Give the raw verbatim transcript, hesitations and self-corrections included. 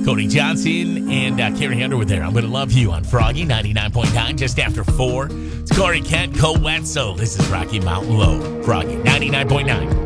Cody Johnson and uh, Carrie Underwood there. I'm going to love you on Froggy ninety-nine point nine just after four. It's Corey Kent, Co Wetzel. This is Rocky Mountain Low. Froggy ninety-nine point nine.